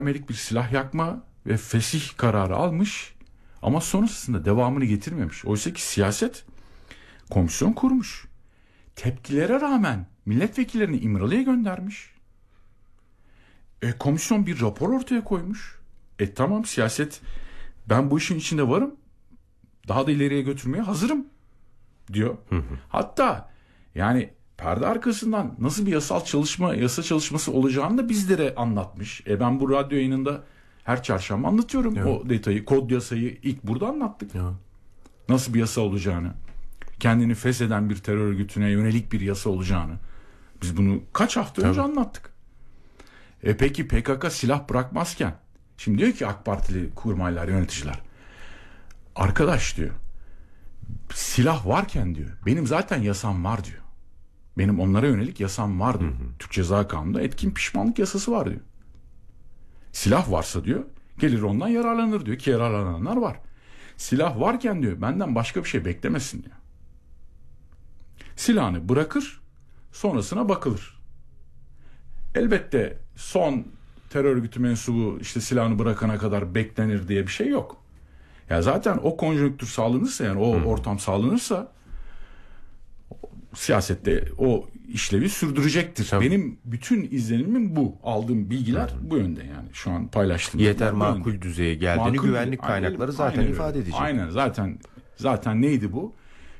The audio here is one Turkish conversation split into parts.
bir silah yakma ve fesih kararı almış ama sonrasında devamını getirmemiş. Oysa ki siyaset komisyon kurmuş. Tepkilere rağmen milletvekillerini İmralı'ya göndermiş. Komisyon bir rapor ortaya koymuş. Tamam, siyaset, ben bu işin içinde varım, daha da ileriye götürmeye hazırım diyor. Hatta yani perde arkasından nasıl bir yasa çalışması olacağını da bizlere anlatmış. Ben bu radyo yayınında her çarşamba anlatıyorum o detayı. Kod yasayı ilk burada anlattık. Nasıl bir yasa olacağını, kendini fesheden bir terör örgütüne yönelik bir yasa olacağını biz bunu kaç hafta önce anlattık. Peki PKK silah bırakmazken şimdi diyor ki AK Partili kurmaylar, yöneticiler, arkadaş diyor, silah varken diyor benim zaten yasam var diyor. Benim onlara yönelik yasam var diyor. Türk Ceza Kanunu'nda etkin pişmanlık yasası var diyor. Silah varsa diyor gelir ondan yararlanır diyor ki yararlananlar var. Silah varken diyor benden başka bir şey beklemesin diyor. Silahını bırakır, sonrasına bakılır. Elbette son terör örgütü mensubu işte silahını bırakana kadar beklenir diye bir şey yok. Ya zaten o konjonktür sağlanırsa, yani o ortam sağlanırsa siyasette o işlevi sürdürecektir. Tabii. Benim bütün izlenimim bu. Aldığım bilgiler bu yönde, yani şu an paylaştığım. Yeter makul düzeye geldiğini güvenlik kaynakları zaten ifade edecek. Aynen, zaten neydi bu?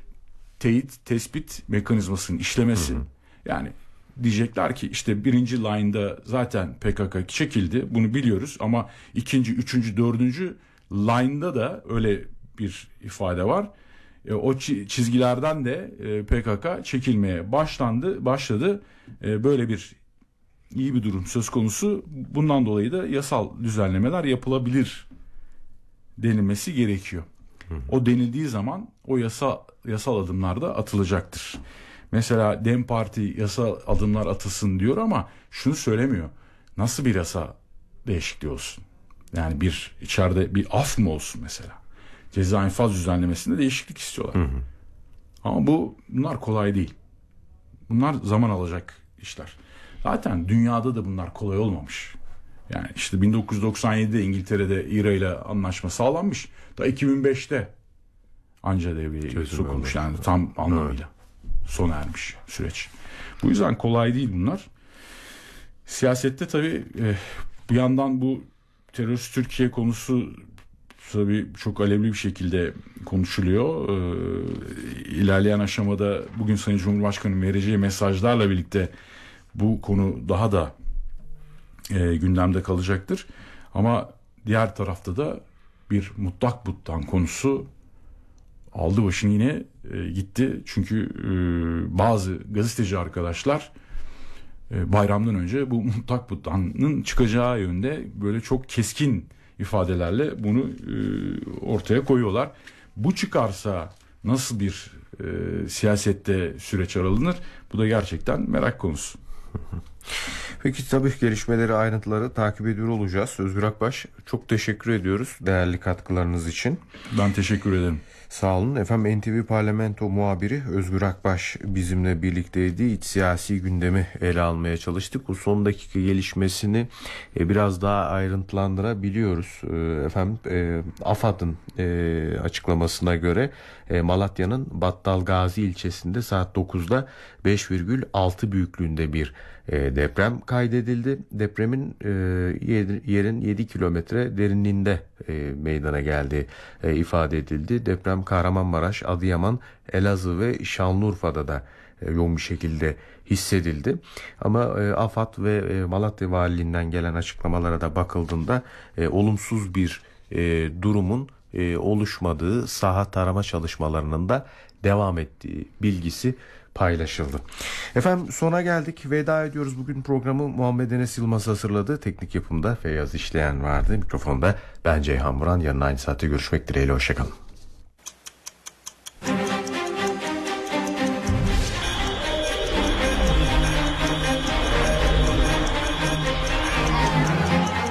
Teyit, tespit mekanizmasının işlemesi. Yani diyecekler ki işte birinci line'da zaten PKK çekildi. Bunu biliyoruz ama ikinci, üçüncü, dördüncü line'da da öyle bir ifade var. O çizgilerden de PKK çekilmeye başladı. Böyle bir iyi bir durum söz konusu. Bundan dolayı da yasal düzenlemeler yapılabilir denilmesi gerekiyor. O denildiği zaman o yasal adımlar da atılacaktır. Mesela DEM Parti yasal adımlar atılsın diyor ama şunu söylemiyor. Nasıl bir yasa değişikliği olsun? Yani içeride bir af mı olsun mesela? Ceza infaz düzenlemesinde değişiklik istiyorlar. Ama bunlar kolay değil. Bunlar zaman alacak işler. Zaten dünyada da bunlar kolay olmamış. Yani işte 1997'de İngiltere'de İRA ile anlaşma sağlanmış. Da 2005'te anca devreye sokulmuş. Yani tam anlamıyla sona ermiş süreç. Bu yüzden kolay değil bunlar. Siyasette tabii bir yandan bu terörist Türkiye konusu tabii çok alevli bir şekilde konuşuluyor. İlerleyen aşamada bugün Sayın Cumhurbaşkanı'nın vereceği mesajlarla birlikte bu konu daha da gündemde kalacaktır. Ama diğer tarafta da bir mutlak buttan konusu aldı başını yine gitti. Çünkü bazı gazeteci arkadaşlar bayramdan önce bu mutlak buttanın çıkacağı yönde böyle çok keskin ifadelerle bunu ortaya koyuyorlar. Bu çıkarsa nasıl bir siyasette süreç alınır? Bu da gerçekten merak konusu. Peki tabii gelişmeleri, ayrıntıları takip ediyor olacağız. Özgür Akbaş, çok teşekkür ediyoruz değerli katkılarınız için. Ben teşekkür ederim. Sağ olun. Efendim, NTV Parlamento muhabiri Özgür Akbaş bizimle birlikteydi. İç siyasi gündemi ele almaya çalıştık. Bu son dakika gelişmesini biraz daha ayrıntılandırabiliyoruz. Efendim, AFAD'ın açıklamasına göre Malatya'nın Battalgazi ilçesinde saat 9'da 5,6 büyüklüğünde bir deprem kaydedildi. Depremin yerin 7 kilometre derinliğinde meydana geldiği ifade edildi. Deprem Kahramanmaraş, Adıyaman, Elazığ ve Şanlıurfa'da da yoğun bir şekilde hissedildi. Ama AFAD ve Malatya Valiliğinden gelen açıklamalara da bakıldığında olumsuz bir durumun oluşmadığı, saha tarama çalışmalarının da devam ettiği bilgisi paylaşıldı. Efendim, sona geldik. Veda ediyoruz. Bugün programı Muhammed Enes Yılmaz hazırladı. Teknik yapımda Feyyaz İşleyen vardı. Mikrofonda ben Ceyhan Vuran. Yarın aynı saatte görüşmek dileğiyle. Hoşçakalın.